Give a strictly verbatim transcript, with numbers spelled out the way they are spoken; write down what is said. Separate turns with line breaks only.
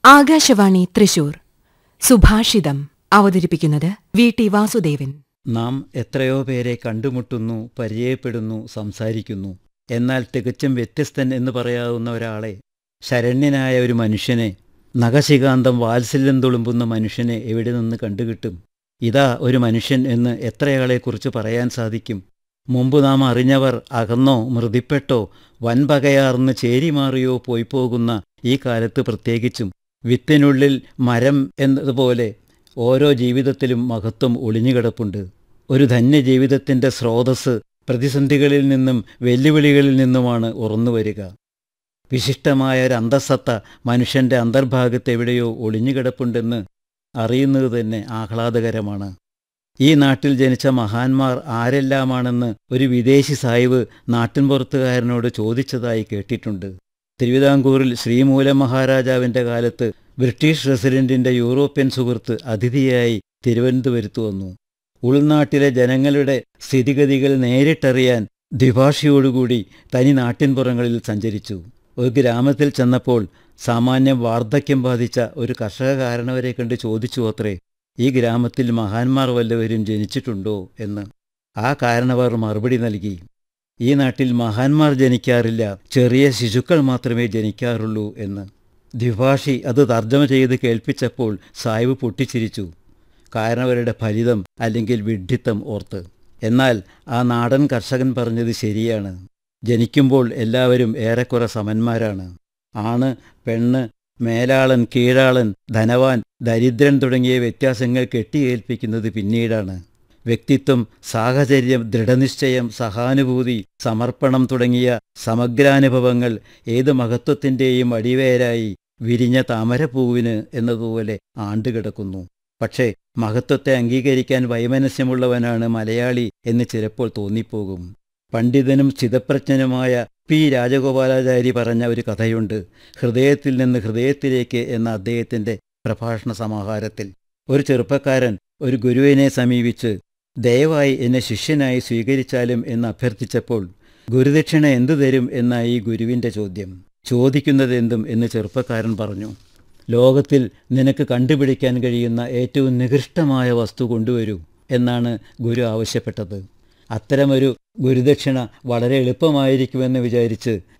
ആകാശവാണി തൃശൂർ സുഭാഷിതം അവതരിപ്പിക്കുന്നത് V T Vasudevan.
നാം എത്രയോ പേരെ കണ്ടുമുട്ടുന്നു, പരിചയപ്പെടുന്നു, സംസാരിക്കുന്നു. എന്നാൽ തികച്ചും വ്യത്യസ്തൻ എന്ന് പറയാവുന്ന ഒരാളെ, ശരണ്യനായ ഒരു മനുഷ്യനെ, നഖശികാന്തം വാത്സല്യം തുളുമ്പുന്ന മനുഷ്യനെ എവിടെ നിന്ന് കണ്ടുകിട്ടും? ഇതാ ഒരു മനുഷ്യൻ എന്ന് എത്രയാളെക്കുറിച്ച് പറയാൻ സാധിക്കും? മുമ്പ് നാം അറിഞ്ഞവർ അകന്നോ മൃതിപ്പെട്ടോ വൻപകയാർന്ന് ചേരിമാറിയോ പോയി പോകുന്ന ഈ കാലത്ത് പ്രത്യേകിച്ചും വിത്തിനുള്ളിൽ മരം എന്നതുപോലെ ഓരോ ജീവിതത്തിലും മഹത്വം ഒളിഞ്ഞുകിടപ്പുണ്ട്. ഒരു ധന്യജീവിതത്തിൻ്റെ സ്രോതസ്സ് പ്രതിസന്ധികളിൽ നിന്നും വെല്ലുവിളികളിൽ നിന്നുമാണ് ഉറന്നുവരിക. വിശിഷ്ടമായ ഒരു അന്തഃസത്ത മനുഷ്യൻ്റെ അന്തർഭാഗത്ത് എവിടെയോ ഒളിഞ്ഞുകിടപ്പുണ്ടെന്ന് അറിയുന്നത് തന്നെ ആഹ്ലാദകരമാണ്. ഈ നാട്ടിൽ ജനിച്ച മഹാന്മാർ ആരെല്ലാമാണെന്ന് ഒരു വിദേശി സായിവ് നാട്ടിൻപുറത്തുകാരനോട് ചോദിച്ചതായി കേട്ടിട്ടുണ്ട്. തിരുവിതാംകൂറിൽ ശ്രീമൂല മഹാരാജാവിൻ്റെ കാലത്ത് ബ്രിട്ടീഷ് റെസിഡൻറ്റിൻ്റെ യൂറോപ്യൻ സുഹൃത്ത് അതിഥിയായി തിരുവനന്തപുരത്ത് വന്നു. ഉൾനാട്ടിലെ ജനങ്ങളുടെ സ്ഥിതിഗതികൾ നേരിട്ടറിയാൻ ദ്വിഭാഷിയോടുകൂടി തനി നാട്ടിൻപുറങ്ങളിൽ സഞ്ചരിച്ചു. ഒരു ഗ്രാമത്തിൽ ചെന്നപ്പോൾ സാമാന്യം വാർദ്ധക്യം ബാധിച്ച ഒരു കർഷകകാരനവരെ കണ്ട് ചോദിച്ചു അത്രേ, ഈ ഗ്രാമത്തിൽ മഹാന്മാർ വല്ലവരും ജനിച്ചിട്ടുണ്ടോ എന്ന്. ആ കാരണവർ മറുപടി നൽകി, ഈ നാട്ടിൽ മഹാന്മാർ ജനിക്കാറില്ല, ചെറിയ ശിശുക്കൾ മാത്രമേ ജനിക്കാറുള്ളൂ എന്ന്. ദ്വിഭാഷി അത് തർജ്ജമ ചെയ്ത് കേൾപ്പിച്ചപ്പോൾ സായിബ് പൊട്ടിച്ചിരിച്ചു, കാരണവരുടെ ഫലിതം അല്ലെങ്കിൽ വിഡ്ഢിത്തം ഓർത്ത്. എന്നാൽ ആ നാടൻ കർഷകൻ പറഞ്ഞത് ശരിയാണ്. ജനിക്കുമ്പോൾ എല്ലാവരും ഏറെക്കുറെ സമന്മാരാണ്. ആണ്, പെണ്ണ്, മേലാളൻ, കീഴാളൻ, ധനവാൻ, ദരിദ്രൻ തുടങ്ങിയ വ്യത്യാസങ്ങൾ കെട്ടിയേൽപ്പിക്കുന്നത് പിന്നീടാണ്. വ്യക്തിത്വം, സാഹചര്യം, ദൃഢനിശ്ചയം, സഹാനുഭൂതി, സമർപ്പണം തുടങ്ങിയ സമഗ്രാനുഭവങ്ങൾ ഏത് മഹത്വത്തിൻ്റെയും അടിവേരായി വിരിഞ്ഞ താമരപ്പൂവിന് എന്നതുപോലെ ആണ്ടുകിടക്കുന്നു. പക്ഷേ മഹത്വത്തെ അംഗീകരിക്കാൻ വൈമനസ്യമുള്ളവനാണ് മലയാളി എന്ന് ചിലപ്പോൾ തോന്നിപ്പോകും. പണ്ഡിതനും സ്ഥിതപ്രജ്ഞനുമായ പി രാജഗോപാലാചാരി പറഞ്ഞ ഒരു കഥയുണ്ട്, ഹൃദയത്തിൽ നിന്ന് ഹൃദയത്തിലേക്ക് എന്ന അദ്ദേഹത്തിൻ്റെ പ്രഭാഷണ സമാഹാരത്തിൽ. ഒരു ചെറുപ്പക്കാരൻ ഒരു ഗുരുവിനെ സമീപിച്ച് ദയവായി എന്നെ ശിഷ്യനായി സ്വീകരിച്ചാലും എന്ന് അഭ്യർത്ഥിച്ചപ്പോൾ ഗുരുദക്ഷിണ എന്തു തരും എന്നായി ഗുരുവിൻ്റെ ചോദ്യം. ചോദിക്കുന്നതെന്തും എന്ന് ചെറുപ്പക്കാരൻ പറഞ്ഞു. ലോകത്തിൽ നിനക്ക് കണ്ടുപിടിക്കാൻ കഴിയുന്ന ഏറ്റവും നികൃഷ്ടമായ വസ്തു കൊണ്ടുവരൂ എന്നാണ് ഗുരു ആവശ്യപ്പെട്ടത്. അത്തരമൊരു ഗുരുദക്ഷിണ വളരെ എളുപ്പമായിരിക്കുമെന്ന് വിചാരിച്ച്